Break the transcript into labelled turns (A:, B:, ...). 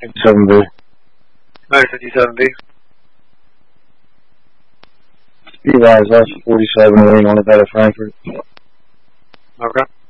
A: 7B.
B: 957B.
A: Speed rise left 47 wing on the bed of Frankfurt.
B: Okay.